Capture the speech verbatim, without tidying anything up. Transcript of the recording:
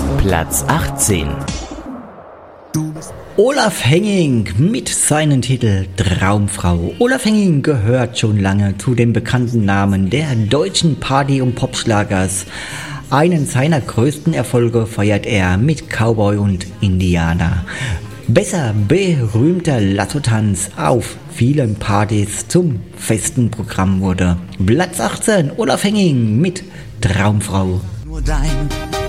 Platz achtzehn. Olaf Henning mit seinem Titel Traumfrau. Olaf Henning gehört schon lange zu den bekannten Namen der deutschen Party- und Popschlagers. Einen seiner größten Erfolge feiert er mit Cowboy und Indianer. Besser berühmter Lasso-Tanz auf vielen Partys zum festen Programm wurde. Platz achtzehn, Olaf Henning mit Traumfrau. Nur dein